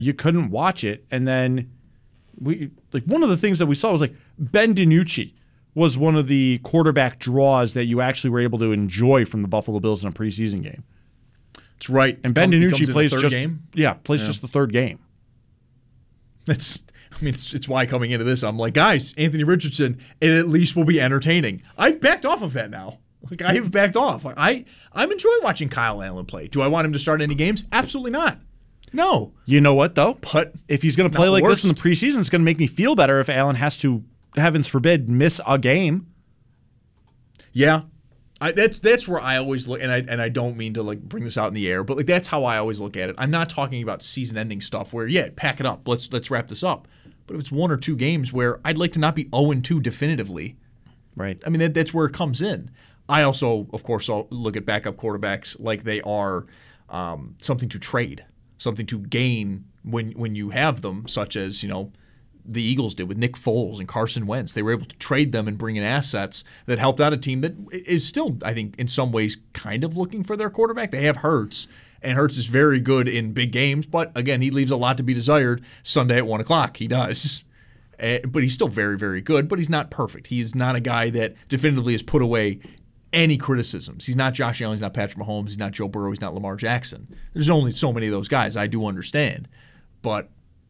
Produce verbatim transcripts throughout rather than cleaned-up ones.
you couldn't watch it. And then we like one of the things that we saw was like Ben DiNucci was one of the quarterback draws that you actually were able to enjoy from the Buffalo Bills in a preseason game. That's right. And Ben Come, DiNucci plays third just game? yeah plays Yeah. just the third game. That's. I mean, it's, it's why coming into this, I'm like, guys, Anthony Richardson, it at least will be entertaining. I've backed off of that now. Like I have backed off. Like, I I'm enjoying watching Kyle Allen play. Do I want him to start any games? Absolutely not. No. You know what though? But if he's going to play like worst. this in the preseason, it's going to make me feel better if Allen has to, heavens forbid, miss a game. Yeah. I, that's that's where I always look, and I and I don't mean to like bring this out in the air, but like that's how I always look at it. I'm not talking about season-ending stuff where yeah, pack it up, let's let's wrap this up. But if it's one or two games where I'd like to not be oh and two definitively, right? I mean that, that's where it comes in. I also, of course, look at backup quarterbacks like they are um, something to trade, something to gain when when you have them, such as you know. The Eagles did with Nick Foles and Carson Wentz. They were able to trade them and bring in assets that helped out a team that is still, I think, in some ways kind of looking for their quarterback. They have Hurts, and Hurts is very good in big games, but again, he leaves a lot to be desired Sunday at one o'clock. He does. Uh, but he's still very, very good, but he's not perfect. He is not a guy that definitively has put away any criticisms. He's not Josh Allen. He's not Patrick Mahomes. He's not Joe Burrow. He's not Lamar Jackson. There's only so many of those guys. I do understand. But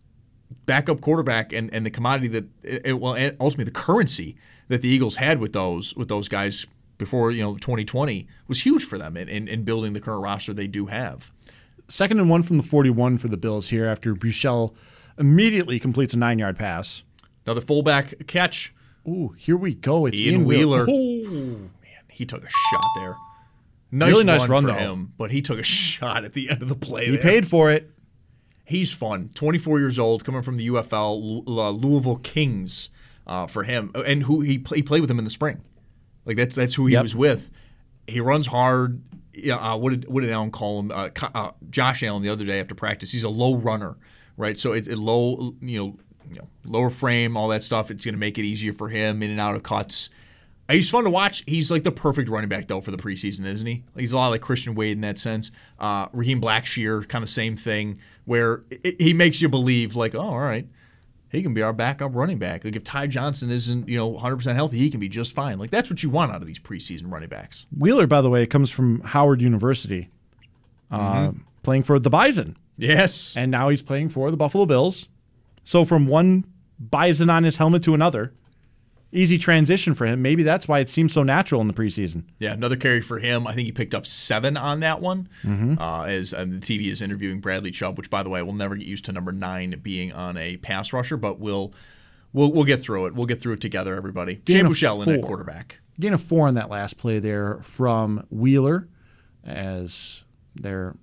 backup quarterback and, and the commodity that it, well and ultimately the currency that the Eagles had with those with those guys before you know twenty twenty was huge for them in, in, in building the current roster they do have. Second and one from the forty-one for the Bills here after Buechele immediately completes a nine-yard pass. Another fullback catch. Ooh, here we go. It's Ian, Ian Wheeler. Oh. Man, he took a shot there. Nice really nice run, run for though. him, but he took a shot at the end of the play. He there. paid for it. He's fun. twenty-four years old, coming from the U F L, Louisville Kings uh, for him, and who he, play, he played with him in the spring. Like that's that's who he yep. was with. He runs hard. Yeah, uh, what did what did Allen call him? Uh, uh, Josh Allen the other day after practice. He's a low runner, right? So it's it low, you know, you know, lower frame, all that stuff. It's going to make it easier for him in and out of cuts. He's fun to watch. He's like the perfect running back, though, for the preseason, isn't he? He's a lot like Christian Wade in that sense. Uh, Raheem Blackshear, kind of same thing, where it, he makes you believe, like, oh, all right, he can be our backup running back. Like if Ty Johnson isn't, you know, one hundred percent healthy, he can be just fine. Like that's what you want out of these preseason running backs. Wheeler, by the way, comes from Howard University, mm-hmm. uh, playing for the Bison. Yes. And now he's playing for the Buffalo Bills. So from one Bison on his helmet to another. Easy transition for him. Maybe that's why it seems so natural in the preseason. Yeah, another carry for him. I think he picked up seven on that one. Mm-hmm. Uh, as um, the T V is interviewing Bradley Chubb, which, by the way, we'll never get used to number nine being on a pass rusher, but we'll we'll we'll get through it. We'll get through it together, everybody. Shane Buechele in at quarterback. Gain of four on that last play there from Wheeler, as they're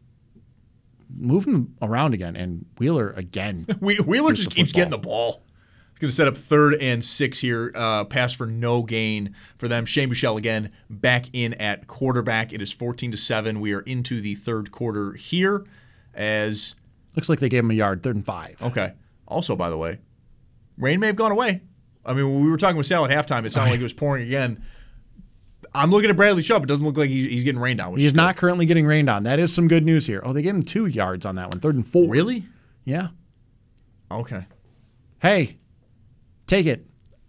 moving around again, and Wheeler again. Wheeler just keeps getting the ball. Going to set up third and six here. Uh, pass for no gain for them. Shane Buechele again back in at quarterback. It is fourteen to seven. We are into the third quarter here. As looks like they gave him a yard. Third and five. Okay. Also, by the way, rain may have gone away. I mean, when we were talking with Sal at halftime, it sounded like it was pouring again. I'm looking at Bradley Chubb. It doesn't look like he's, he's getting rained on. He's not currently getting rained on. That is some good news here. Oh, they gave him two yards on that one. Third and four. Really? Yeah. Okay. Hey. Take it.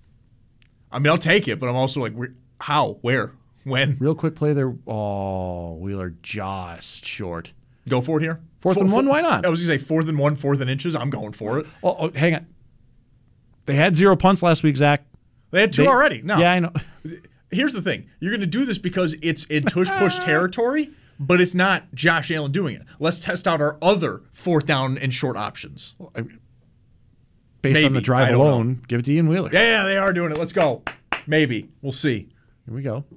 I mean, I'll take it, but I'm also like, how? Where? When? Real quick play there. Oh, Wheeler just short. Go for it here? Fourth four, and one? Four, Why not? I was going to say fourth and one, fourth and inches. I'm going for it. Oh, oh, hang on. They had zero punts last week, Zach. They had two they, already. No. Yeah, I know. Here's the thing. You're going to do this because it's in tush-push territory, but it's not Josh Allen doing it. Let's test out our other fourth down and short options. Well, I mean, Based Maybe. on the drive alone, know. give it to Ian Wheeler. Yeah, yeah, they are doing it. Let's go. Maybe. We'll see. Here we go.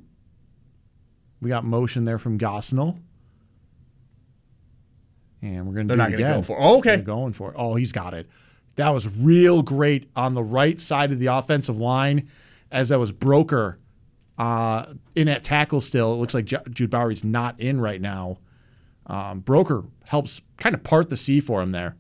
We got motion there from Gosnell. And we're going to do They're it not again. going to go for it. Oh, okay. They're going for it. Oh, he's got it. That was real great on the right side of the offensive line as that was Broker uh, in at tackle still. It looks like J- Jude Bowery's not in right now. Um, Broker helps kind of part the sea for him there.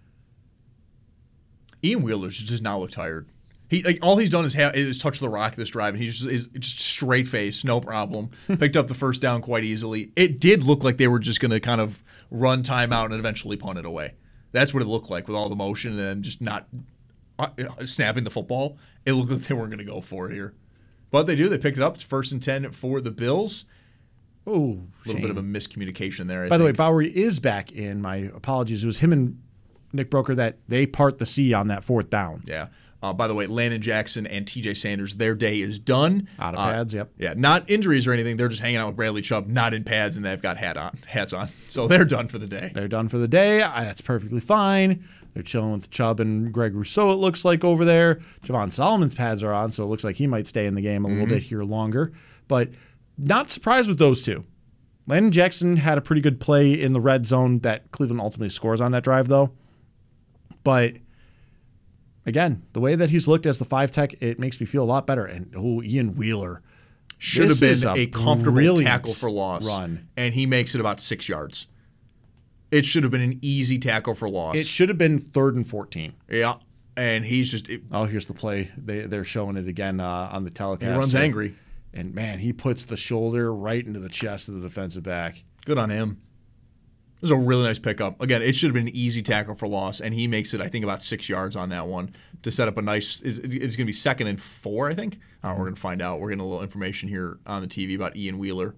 Ian Wheeler does not look tired. He like all he's done is have, is touch the rock this drive, and he's just is just straight face, no problem. Picked up the first down quite easily. It did look like they were just going to kind of run timeout and eventually punt it away. That's what it looked like with all the motion and then just not uh, snapping the football. It looked like they weren't going to go for it here. But they do. They picked it up. It's first and ten for the Bills. Oh, a little bit of a miscommunication there. I By the way, think. Bowery is back in. My apologies. It was him and Nick Broker that they part the sea on that fourth down. Yeah. Uh, by the way, Landon Jackson and T J Sanders, their day is done. Out of uh, pads, yep. Yeah, not injuries or anything. They're just hanging out with Bradley Chubb, not in pads, and they've got hat on, hats on. So they're done for the day. They're done for the day. I, that's perfectly fine. They're chilling with Chubb and Greg Rousseau, it looks like, over there. Javon Solomon's pads are on, so it looks like he might stay in the game a Mm-hmm. little bit here longer. But not surprised with those two. Landon Jackson had a pretty good play in the red zone that Cleveland ultimately scores on that drive, though. But again, the way that he's looked as the five tech, it makes me feel a lot better. And oh, Ian Wheeler Should have This is been a a comfortable brilliant tackle for loss. run. And he makes it about six yards. It should have been an easy tackle for loss. It should have been third and fourteen. Yeah. And he's just it, Oh, here's the play. They, they're showing it again uh, on the telecast. he runs And- angry. And, man, he puts the shoulder right into the chest of the defensive back. Good on him. It was a really nice pickup. Again, it should have been an easy tackle for loss, and he makes it, I think, about six yards on that one to set up a nice. It's, it's going to be second and four, I think. Uh, we're going to find out. We're getting a little information here on the T V about Ian Wheeler.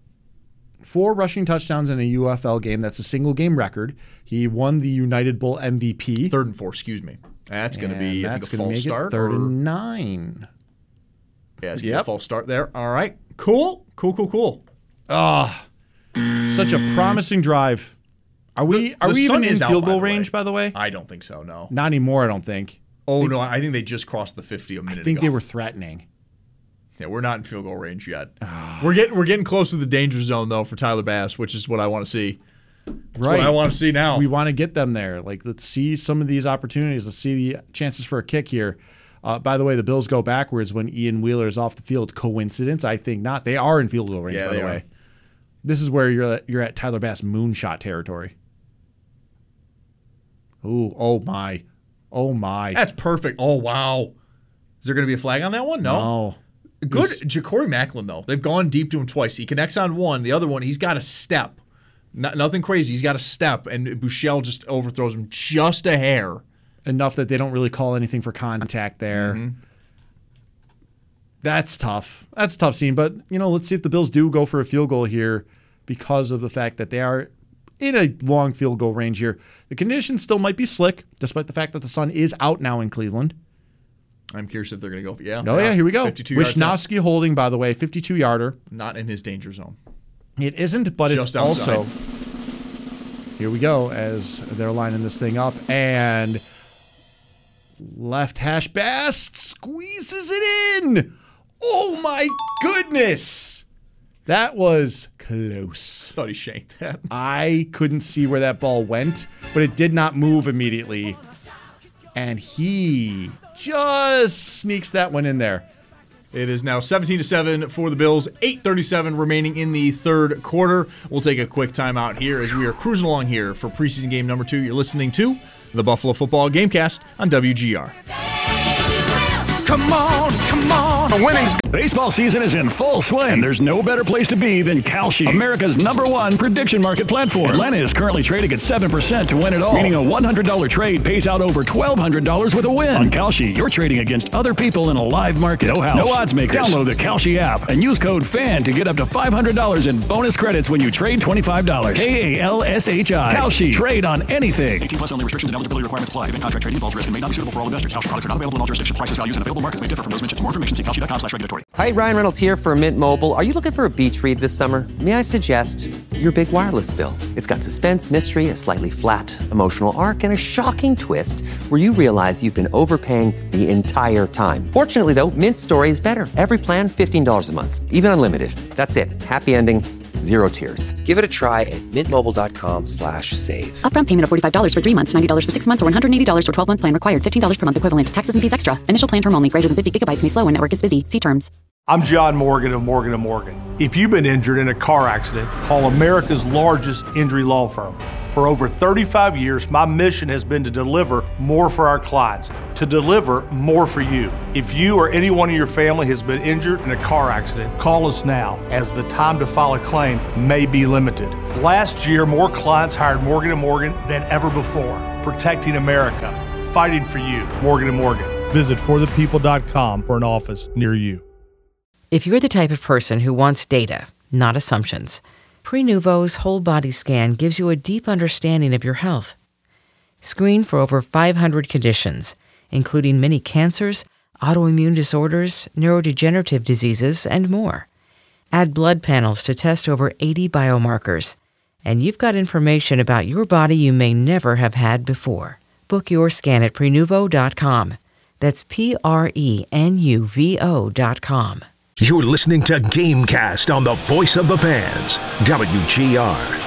Four rushing touchdowns in a U F L game. That's a single game record. He won the United Bowl M V P. Third and four, excuse me. That's going to be, I that's think, a gonna false make start. It third or- and nine. Yeah, it's going to be Yep. a false start there. All right. Cool. Cool, cool, cool. Ah, such a promising drive. Are we The- are the we sun even in is out, field by goal the way. range, by the way? I don't think so, no. Not anymore, I don't think. Oh, no, I think they just crossed the fifty a minute I think ago. they were threatening. Yeah, we're not in field goal range yet. Ah. we're getting we're getting close to the danger zone though for Tyler Bass, which is what I want to see. That's Right. what I want to see now. We want to get them there. Like, let's see some of these opportunities. Let's see the chances for a kick here. Uh, by the way, the Bills go backwards when Ian Wheeler is off the field. Coincidence? I think not. They are in field goal range, Yeah, by they the are. way. This is where you're at, you're at Tyler Bass moonshot territory. Ooh, oh my. Oh my. That's perfect. Oh wow. Is there going to be a flag on that one? No. No. Good. This- Ja'Cory Macklin though. They've gone deep to him twice. He connects on one. The other one, he's got a step. Not, nothing crazy. He's got a step, and Bouchel just overthrows him just a hair. Enough that they don't really call anything for contact there. Mm-hmm. That's tough. That's a tough scene. But, you know, let's see if the Bills do go for a field goal here because of the fact that they are in a long field goal range here. The conditions still might be slick, despite the fact that the sun is out now in Cleveland. I'm curious if they're going to go. Yeah. Oh, yeah, here we go. fifty-two yards out. Wishnowsky holding, by the way, fifty-two-yarder. Not in his danger zone. It isn't, but Just it's outside. also. Here we go as they're lining this thing up. And left hash Bass squeezes it in. Oh, my goodness. That was close. Thought he shanked that. I couldn't see where that ball went, but it did not move immediately. And he just sneaks that one in there. It is now seventeen to seven for the Bills. eight thirty-seven remaining in the third quarter. We'll take a quick timeout here as we are cruising along here for preseason game number two. You're listening to the Buffalo Football Gamecast on W G R. Come on, come on. A winning Baseball season is in full swing, and there's no better place to be than Kalshi, America's number one prediction market platform. Atlanta is currently trading at seven percent to win it all, meaning a one hundred dollars trade pays out over twelve hundred dollars with a win. On Kalshi, you're trading against other people in a live market. No house, no odds makers. Download the Kalshi app and use code FAN to get up to five hundred dollars in bonus credits when you trade twenty-five dollars. K A L S H I. Kalshi. Trade on anything. eighteen plus only. Restrictions and eligibility requirements apply. Event contract trading involves risk and may not be suitable for all investors. Kalshi products are not available in all jurisdictions. Prices, values, and available markets may differ from those mentioned. For more information, see kalshi dot com slash regulatory. Hi, Ryan Reynolds here for Mint Mobile. Are you looking for a beach read this summer? May I suggest your big wireless bill? It's got suspense, mystery, a slightly flat emotional arc, and a shocking twist where you realize you've been overpaying the entire time. Fortunately, though, Mint's story is better. Every plan, fifteen dollars a month. Even unlimited. That's it. Happy ending. Zero tears. Give it a try at mintmobile.com slash save. Upfront payment of forty-five dollars for three months, ninety dollars for six months, or one hundred eighty dollars for twelve-month plan required. fifteen dollars per month equivalent. Taxes and fees extra. Initial plan term only. Greater than fifty gigabytes may slow when network is busy. See terms. I'm John Morgan of Morgan and Morgan. If you've been injured in a car accident, call America's largest injury law firm. For over thirty-five years, my mission has been to deliver more for our clients, to deliver more for you. If you or anyone in your family has been injured in a car accident, call us now, as the time to file a claim may be limited. Last year, more clients hired Morgan and Morgan than ever before. protecting America, fighting for you. Morgan and Morgan. Visit for the people dot com for an office near you. If you're the type of person who wants data, not assumptions, Prenuvo's whole body scan gives you a deep understanding of your health. Screen for over five hundred conditions, including many cancers, autoimmune disorders, neurodegenerative diseases, and more. Add blood panels to test over eighty biomarkers, and you've got information about your body you may never have had before. Book your scan at Prenuvo dot com. That's P R E N U V O dot com. You're listening to Gamecast on the Voice of the Fans, W G R.